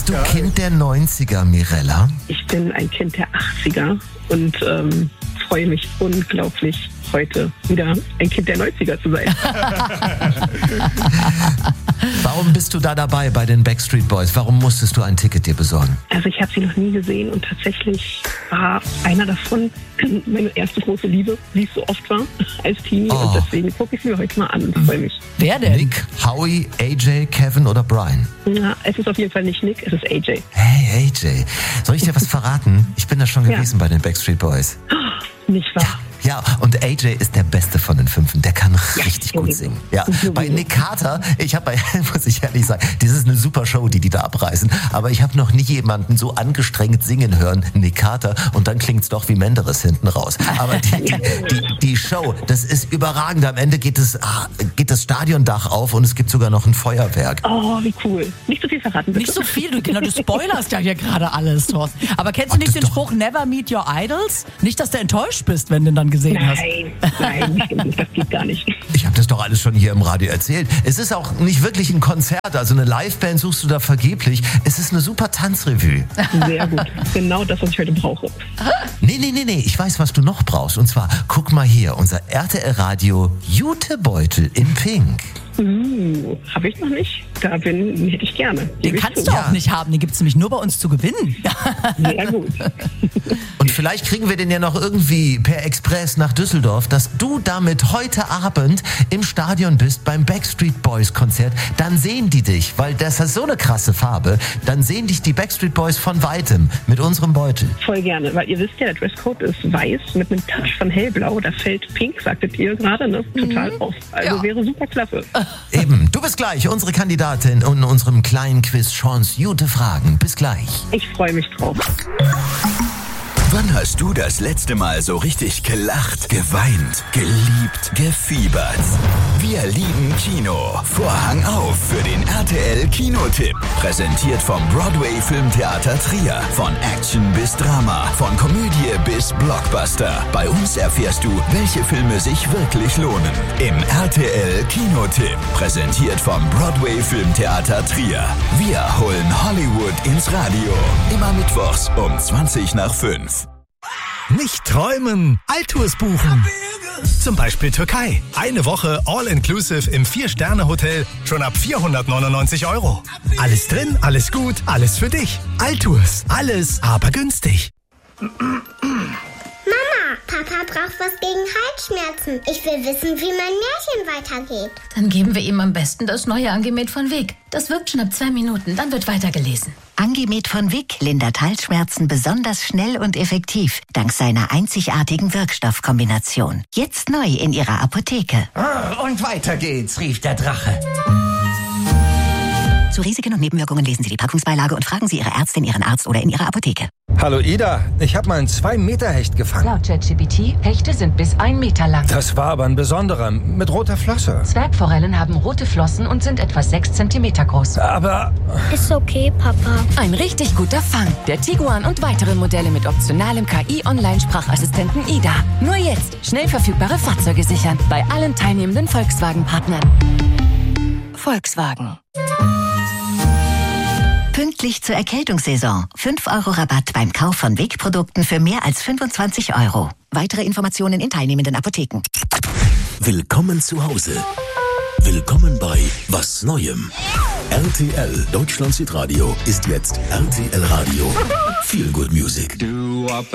Bist du Kind der 90er, Mirella? Ich bin ein Kind der 80er und freue mich unglaublich, heute wieder ein Kind der 90er zu sein. Warum bist du da dabei bei den Backstreet Boys? Warum musstest du ein Ticket dir besorgen? Also ich habe sie noch nie gesehen und tatsächlich war einer davon meine erste große Liebe, wie es so oft war als Teenie. Und deswegen gucke ich sie mir heute mal an und freue mich. Wer denn? Nick, Howie, AJ, Kevin oder Brian? Ja, es ist auf jeden Fall nicht Nick, es ist AJ. Hey AJ, soll ich dir was verraten? Ich bin da schon gewesen bei den Backstreet Boys. Nicht wahr? Ja, und AJ ist der Beste von den Fünfen. Der kann richtig gut singen. Ja, bei Nick Carter, muss ich ehrlich sagen, das ist eine super Show, die da abreißen. Aber ich habe noch nie jemanden so angestrengt singen hören, Nick Carter. Und dann klingt's doch wie Menderes hinten raus. Aber die Show, das ist überragend. Am Ende geht das Stadiondach auf und es gibt sogar noch ein Feuerwerk. Oh, wie cool. Nicht so viel verraten, bitte. Nicht so viel, du spoilerst ja hier gerade alles, Thorsten. Aber kennst du nicht den Spruch, never meet your idols? Nicht, dass du enttäuscht bist, wenn du ihn dann gesehen hast. Nein, das geht gar nicht. Ich habe das doch alles schon hier im Radio erzählt. Es ist auch nicht wirklich ein Konzert, also eine Liveband suchst du da vergeblich. Es ist eine super Tanzrevue. Sehr gut. Genau das, was ich heute brauche. Nee. Ich weiß, was du noch brauchst. Und zwar, guck mal hier, unser RTL Radio Jutebeutel in Pink. Habe ich noch nicht. Hätte ich gerne. Den kannst du auch nicht haben, den gibt es nämlich nur bei uns zu gewinnen. Sehr gut. Und vielleicht kriegen wir den ja noch irgendwie per Express nach Düsseldorf, dass du damit heute Abend im Stadion bist beim Backstreet Boys Konzert. Dann sehen die dich, weil das hat so eine krasse Farbe, dann sehen dich die Backstreet Boys von Weitem mit unserem Beutel. Voll gerne, weil ihr wisst ja, der Dresscode ist weiß mit einem Touch von hellblau. Da fällt pink, sagtet ihr gerade, ne? Total auf. Also wäre super klasse. Eben, du bist gleich unsere Kandidatin in unserem kleinen Quiz Chance Jute Fragen. Bis gleich. Ich freue mich drauf. Wann hast du das letzte Mal so richtig gelacht, geweint, geliebt, gefiebert? Wir lieben Kino. Vorhang auf für den RTL Kinotipp. Präsentiert vom Broadway Filmtheater Trier. Von Action bis Drama, von Komödie bis Blockbuster. Bei uns erfährst du, welche Filme sich wirklich lohnen. Im RTL Kinotipp. Präsentiert vom Broadway Filmtheater Trier. Wir holen Hollywood ins Radio. Immer mittwochs um 5:20. Nicht träumen, Altours buchen. Zum Beispiel Türkei. Eine Woche All-Inclusive im 4-Sterne-Hotel schon ab 499 €. Alles drin, alles gut, alles für dich. Altours. Alles, aber günstig. Papa braucht was gegen Halsschmerzen. Ich will wissen, wie mein Märchen weitergeht. Dann geben wir ihm am besten das neue Angemet von Vic. Das wirkt schon ab 2 Minuten, dann wird weitergelesen. Angemet von Vic lindert Halsschmerzen besonders schnell und effektiv, dank seiner einzigartigen Wirkstoffkombination. Jetzt neu in Ihrer Apotheke. Und weiter geht's, rief der Drache. Zu Risiken und Nebenwirkungen lesen Sie die Packungsbeilage und fragen Sie Ihre Ärztin, Ihren Arzt oder in Ihrer Apotheke. Hallo Ida, ich habe mal einen 2-Meter-Hecht gefangen. Laut ChatGPT, Hechte sind bis 1 Meter lang. Das war aber ein besonderer, mit roter Flosse. Zwergforellen haben rote Flossen und sind etwa 6 Zentimeter groß. Aber... Ist okay, Papa. Ein richtig guter Fang. Der Tiguan und weitere Modelle mit optionalem KI-Online-Sprachassistenten Ida. Nur jetzt schnell verfügbare Fahrzeuge sichern. Bei allen teilnehmenden Volkswagen-Partnern. Volkswagen. Pünktlich zur Erkältungssaison. 5 € Rabatt beim Kauf von Vic-Produkten für mehr als 25 €. Weitere Informationen in teilnehmenden Apotheken. Willkommen zu Hause. Willkommen bei Was Neuem. RTL Deutschland Hitradio ist jetzt RTL Radio. Feel Good Music.